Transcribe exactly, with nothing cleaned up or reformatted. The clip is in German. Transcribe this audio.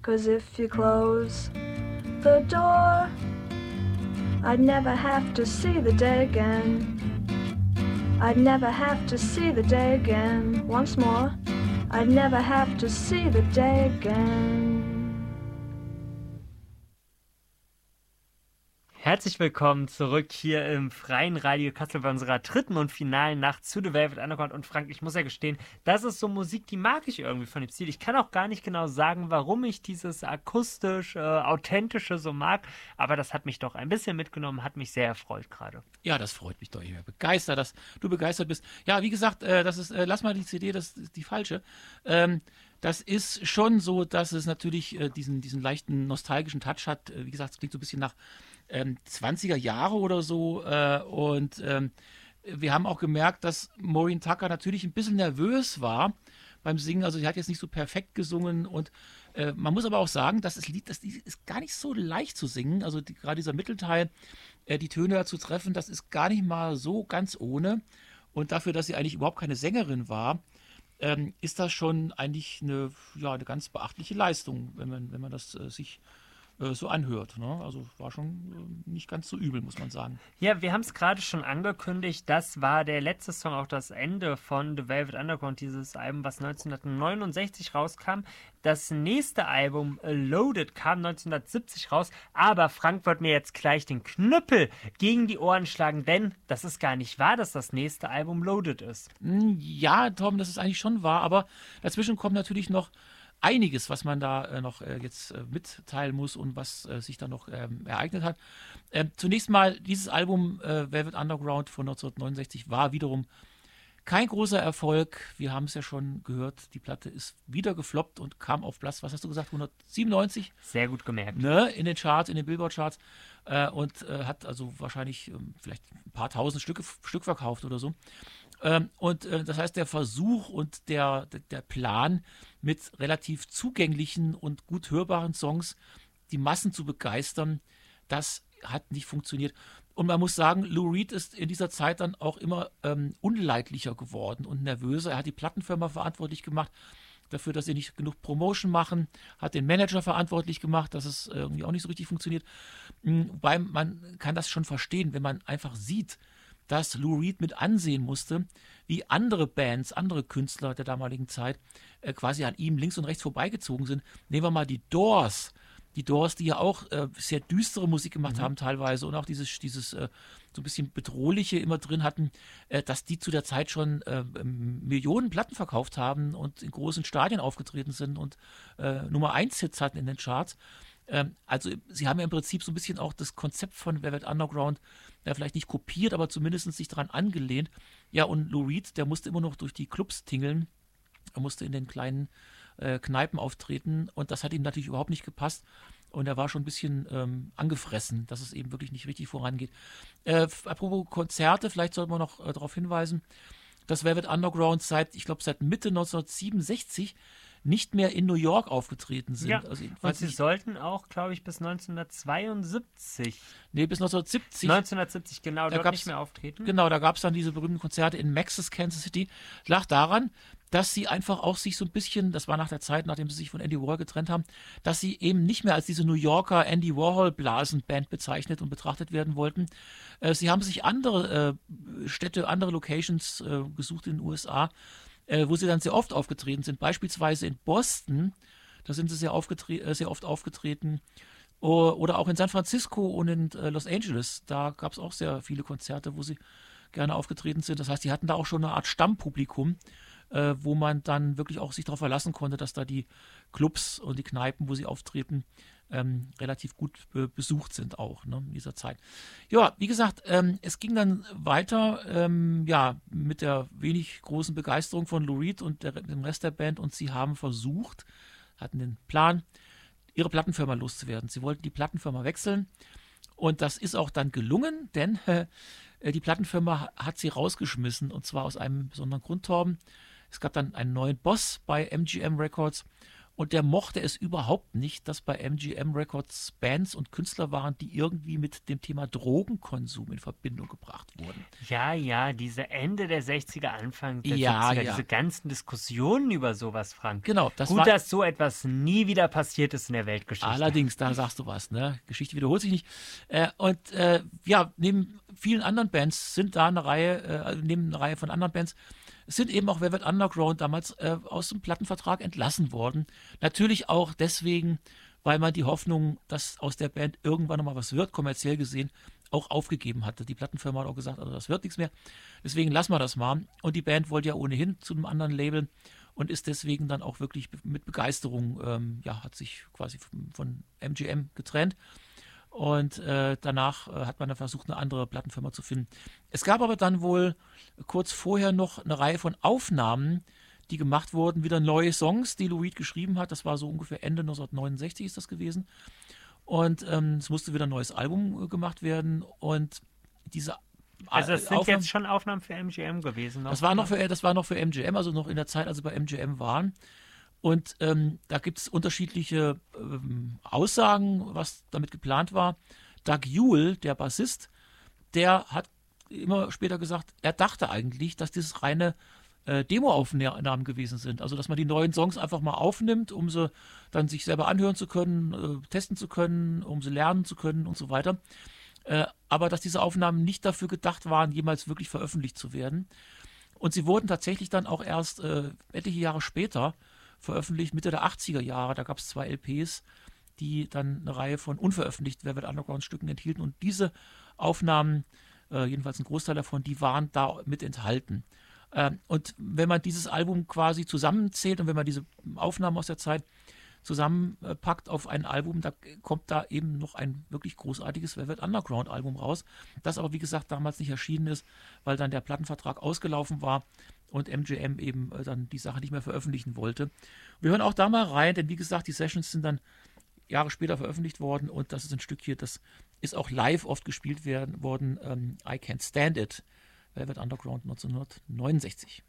'cause if you close the door, I'd never have to see the day again. I'd never have to see the day again. Once more, I'd never have to see the day again. Herzlich willkommen zurück hier im Freien Radio Kassel bei unserer dritten und finalen Nacht zu The Velvet Underground. Und Frank, ich muss ja gestehen, das ist so Musik, die mag ich irgendwie von dem Stil. Ich kann auch gar nicht genau sagen, warum ich dieses akustisch, äh, authentische so mag, aber das hat mich doch ein bisschen mitgenommen, hat mich sehr erfreut gerade. Ja, das freut mich doch. Ich bin begeistert, dass du begeistert bist. Ja, wie gesagt, äh, das ist, äh, lass mal die C D, das ist die falsche. Ähm, Das ist schon so, dass es natürlich äh, diesen, diesen leichten nostalgischen Touch hat. Äh, wie gesagt, es klingt so ein bisschen nach ähm, zwanziger Jahre oder so. Äh, und ähm, wir haben auch gemerkt, dass Maureen Tucker natürlich ein bisschen nervös war beim Singen. Also sie hat jetzt nicht so perfekt gesungen. Und äh, man muss aber auch sagen, dass das Lied, das Lied ist gar nicht so leicht zu singen. Also die, gerade dieser Mittelteil, äh, die Töne da zu treffen, das ist gar nicht mal so ganz ohne. Und dafür, dass sie eigentlich überhaupt keine Sängerin war, Ähm, ist das schon eigentlich eine, ja, eine ganz beachtliche Leistung, wenn man, wenn man das äh, sich äh, so anhört. Ne? Also war schon äh, nicht ganz so übel, muss man sagen. Ja, wir haben es gerade schon angekündigt, das war der letzte Song, auch das Ende von The Velvet Underground, dieses Album, was neunzehnhundertneunundsechzig rauskam. Das nächste Album, Loaded, kam neunzehnhundertsiebzig raus, aber Frank wird mir jetzt gleich den Knüppel gegen die Ohren schlagen, denn das ist gar nicht wahr, dass das nächste Album Loaded ist. Ja, Tom, das ist eigentlich schon wahr, aber dazwischen kommt natürlich noch einiges, was man da äh, noch äh, jetzt äh, mitteilen muss und was äh, sich da noch ähm, ereignet hat. Ähm, zunächst mal, dieses Album äh, Velvet Underground von neunzehnhundertneunundsechzig war wiederum kein großer Erfolg. Wir haben es ja schon gehört, die Platte ist wieder gefloppt und kam auf Platz, was hast du gesagt, hundertsiebenundneunzig? Sehr gut gemerkt. Ne, in den Charts, in den Billboard-Charts äh, und äh, hat also wahrscheinlich ähm, vielleicht ein paar tausend Stücke, Stück verkauft oder so. Ähm, und äh, das heißt, der Versuch und der, der Plan, mit relativ zugänglichen und gut hörbaren Songs die Massen zu begeistern, das hat nicht funktioniert. Und man muss sagen, Lou Reed ist in dieser Zeit dann auch immer ähm, unleidlicher geworden und nervöser. Er hat die Plattenfirma verantwortlich gemacht dafür, dass sie nicht genug Promotion machen, hat den Manager verantwortlich gemacht, dass es irgendwie auch nicht so richtig funktioniert. Wobei man kann das schon verstehen, wenn man einfach sieht, dass Lou Reed mit ansehen musste, wie andere Bands, andere Künstler der damaligen Zeit äh, quasi an ihm links und rechts vorbeigezogen sind. Nehmen wir mal die Doors. Die Doors, die ja auch äh, sehr düstere Musik gemacht mhm. haben teilweise und auch dieses, dieses äh, so ein bisschen Bedrohliche immer drin hatten, äh, dass die zu der Zeit schon äh, Millionen Platten verkauft haben und in großen Stadien aufgetreten sind und äh, Nummer eins Hits hatten in den Charts. Ähm, also sie haben ja im Prinzip so ein bisschen auch das Konzept von Velvet Underground ja, vielleicht nicht kopiert, aber zumindest sich daran angelehnt. Ja, und Lou Reed, der musste immer noch durch die Clubs tingeln. Er musste in den kleinen äh, Kneipen auftreten und das hat ihm natürlich überhaupt nicht gepasst und er war schon ein bisschen ähm, angefressen, dass es eben wirklich nicht richtig vorangeht. Äh, apropos Konzerte, vielleicht sollten wir noch äh, darauf hinweisen, dass Velvet Underground seit, ich glaube, seit Mitte neunzehnhundertsiebenundsechzig nicht mehr in New York aufgetreten sind. Ja, also und sie sollten auch, glaube ich, bis neunzehnhundertzweiundsiebzig. Nee, bis neunzehnhundertsiebzig. neunzehnhundertsiebzig, genau, da dort gab's, nicht mehr auftreten. Genau, da gab es dann diese berühmten Konzerte in Maxis, Kansas City. Lag daran, dass sie einfach auch sich so ein bisschen, das war nach der Zeit, nachdem sie sich von Andy Warhol getrennt haben, dass sie eben nicht mehr als diese New Yorker Andy Warhol-Blasenband bezeichnet und betrachtet werden wollten. Äh, sie haben sich andere äh, Städte, andere Locations äh, gesucht in den U S A, äh, wo sie dann sehr oft aufgetreten sind. Beispielsweise in Boston, da sind sie sehr, aufgetre- äh, sehr oft aufgetreten. O- oder auch in San Francisco und in äh, Los Angeles. Da gab es auch sehr viele Konzerte, wo sie gerne aufgetreten sind. Das heißt, die hatten da auch schon eine Art Stammpublikum, äh, wo man dann wirklich auch sich darauf verlassen konnte, dass da die Clubs und die Kneipen, wo sie auftreten, ähm, relativ gut äh, besucht sind auch, ne, in dieser Zeit. Ja, wie gesagt, ähm, es ging dann weiter ähm, ja, mit der wenig großen Begeisterung von Lou Reed und der, dem Rest der Band und sie haben versucht, hatten den Plan, ihre Plattenfirma loszuwerden. Sie wollten die Plattenfirma wechseln und das ist auch dann gelungen, denn äh, die Plattenfirma hat sie rausgeschmissen und zwar aus einem besonderen Grund, Torben. Es gab dann einen neuen Boss bei M G M Records Und der mochte es überhaupt nicht, dass bei M G M Records Bands und Künstler waren, die irgendwie mit dem Thema Drogenkonsum in Verbindung gebracht wurden. Ja, ja, diese Ende der sechziger, Anfang der Ja, siebziger, ja. diese ganzen Diskussionen über sowas, Frank. Genau, das Gut, war- dass so etwas nie wieder passiert ist in der Weltgeschichte. Allerdings, da sagst du was, ne? Geschichte wiederholt sich nicht. Äh, und äh, ja, neben vielen anderen Bands sind da eine Reihe, äh, neben eine Reihe von anderen Bands, sind eben auch Velvet Underground damals äh, aus dem Plattenvertrag entlassen worden. Natürlich auch deswegen, weil man die Hoffnung, dass aus der Band irgendwann nochmal was wird, kommerziell gesehen, auch aufgegeben hatte. Die Plattenfirma hat auch gesagt, also das wird nichts mehr. Deswegen lassen wir das mal. Und die Band wollte ja ohnehin zu einem anderen Label und ist deswegen dann auch wirklich mit Begeisterung, ähm, ja, hat sich quasi von, von M G M getrennt. Und äh, danach äh, hat man dann versucht, eine andere Plattenfirma zu finden. Es gab aber dann wohl kurz vorher noch eine Reihe von Aufnahmen, die gemacht wurden, wieder neue Songs, die Lou Reed geschrieben hat. Das war so ungefähr Ende neunzehnhundertneunundsechzig ist das gewesen. Und ähm, es musste wieder ein neues Album äh, gemacht werden. Und diese Also das sind Aufnahmen, jetzt schon Aufnahmen für M G M gewesen. Noch, das war noch für das war noch für M G M, also noch in der Zeit, als sie bei M G M waren. Und ähm, da gibt es unterschiedliche ähm, Aussagen, was damit geplant war. Doug Yule, der Bassist, der hat immer später gesagt, er dachte eigentlich, dass das reine äh, Demo-Aufnahmen gewesen sind. Also dass man die neuen Songs einfach mal aufnimmt, um sie dann sich selber anhören zu können, äh, testen zu können, um sie lernen zu können und so weiter. Äh, aber dass diese Aufnahmen nicht dafür gedacht waren, jemals wirklich veröffentlicht zu werden. Und sie wurden tatsächlich dann auch erst äh, etliche Jahre später veröffentlicht, Mitte der achtziger Jahre. Da gab es zwei L Ps, die dann eine Reihe von unveröffentlichten Velvet Underground-Stücken enthielten. Und diese Aufnahmen, äh, jedenfalls ein Großteil davon, die waren da mit enthalten. Ähm, und wenn man dieses Album quasi zusammenzählt und wenn man diese Aufnahmen aus der Zeit zusammenpackt auf ein Album, da kommt da eben noch ein wirklich großartiges Velvet Underground-Album raus, das aber, wie gesagt, damals nicht erschienen ist, weil dann der Plattenvertrag ausgelaufen war und M G M eben äh, dann die Sache nicht mehr veröffentlichen wollte. Wir hören auch da mal rein, denn wie gesagt, die Sessions sind dann Jahre später veröffentlicht worden und das ist ein Stück hier, das ist auch live oft gespielt werden, worden, ähm, I Can't Stand It, Velvet Underground neunzehnhundertneunundsechzig.